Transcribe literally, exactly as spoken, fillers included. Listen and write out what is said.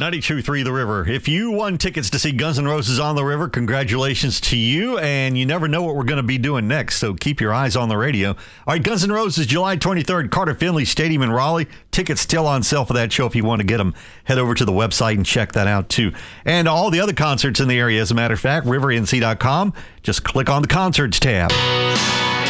ninety-two point three The River. If you won tickets to see Guns N' Roses on the River, congratulations to you, and you never know what we're going to be doing next, so keep your eyes on the radio. All right, Guns N' Roses, July twenty-third, Carter Finley Stadium in Raleigh. Tickets still on sale for that show. If you want to get them, head over to the website and check that out, too. And all the other concerts in the area, as a matter of fact, river n c dot com. Just click on the Concerts tab.